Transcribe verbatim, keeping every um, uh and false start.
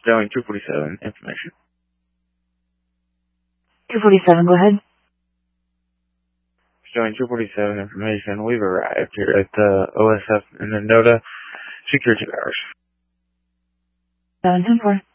Showing two forty-seven, information. two forty-seven, go ahead. Showing two forty-seven, information. We've arrived here at the O S F in the Noda security hours. seven ten four.